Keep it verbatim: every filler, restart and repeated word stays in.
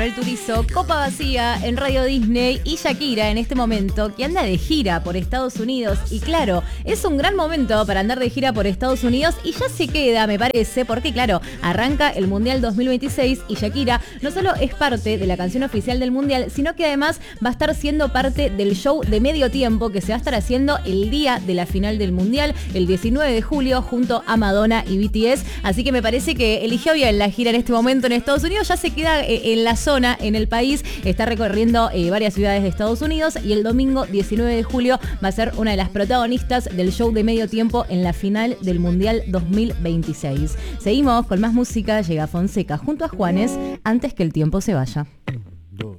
El Turizo, Copa Vacía en Radio Disney y Shakira en este momento que anda de gira por Estados Unidos. Y claro, es un gran momento para andar de gira por Estados Unidos y ya se queda, me parece, porque claro, arranca el Mundial dos mil veintiséis y Shakira no solo es parte de la canción oficial del Mundial, sino que además va a estar siendo parte del show de medio tiempo que se va a estar haciendo el día de la final del Mundial, el diecinueve de julio, junto a Madonna y B T S. Así que me parece que eligió bien la gira en este momento en Estados Unidos, ya se queda eh, en la zona en el país, está recorriendo eh, varias ciudades de Estados Unidos y el domingo diecinueve de julio va a ser una de las protagonistas del show de medio tiempo en la final del Mundial dos mil veintiséis. Seguimos con más música, llega Fonseca junto a Juanes, Antes que el tiempo se vaya.